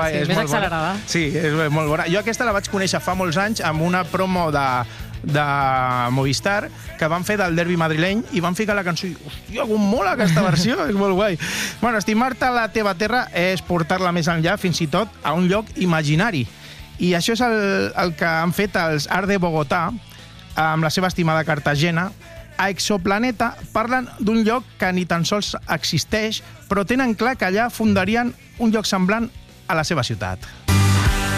guai. Sí, és més molt bona. accelerada. Sí, és molt bona. Jo aquesta la vaig conèixer fa molts anys amb una promo de Movistar que van fer del derbi madrileny i van ficar la cançó i, hòstia, com mola aquesta versió, és molt guai. Bueno, estimar-te a la teva terra és portar-la més enllà, fins i tot a un lloc imaginari. I això és el que han fet els Art de Bogotà amb la seva estimada Cartagena. A Exoplaneta parlen d'un lloc que ni tan sols existeix, però tenen clar que allà fundarien un lloc semblant a la seva ciutat.